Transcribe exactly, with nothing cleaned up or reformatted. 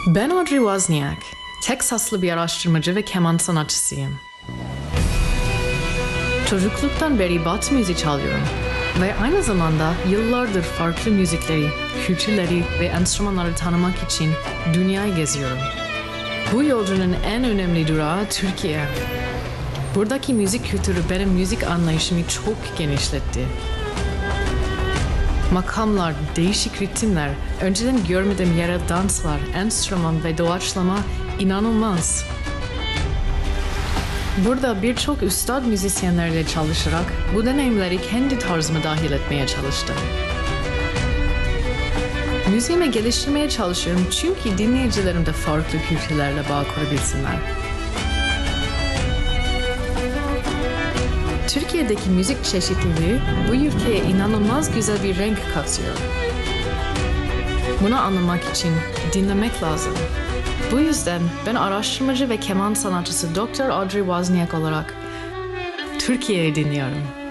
Ben Audrey Wozniak, Teksaslı bir araştırmacı ve keman sanatçısıyım. Çocukluktan beri Batı müziği çalıyorum ve aynı zamanda yıllardır farklı müzikleri, kültürleri ve enstrümanları tanımak için dünyayı geziyorum. Bu yolculuğun en önemli durağı Türkiye. Buradaki müzik kültürü benim müzik anlayışımı çok genişletti. Makamlar, değişik ritimler, önceden görmediğim yere danslar, enstrüman ve doğaçlama inanılmaz. Burada birçok üstad müzisyenlerle çalışarak bu deneyimleri kendi tarzıma dahil etmeye çalıştım. Müziğimi geliştirmeye çalışıyorum çünkü dinleyicilerim de farklı kültürlerle bağ kurabilsinler. Türkiye'deki müzik çeşitliliği bu ülkeye inanılmaz güzel bir renk katıyor. Bunu anlamak için dinlemek lazım. Bu yüzden ben araştırmacı ve keman sanatçısı doktor Audrey Wozniak olarak Türkiye'yi dinliyorum.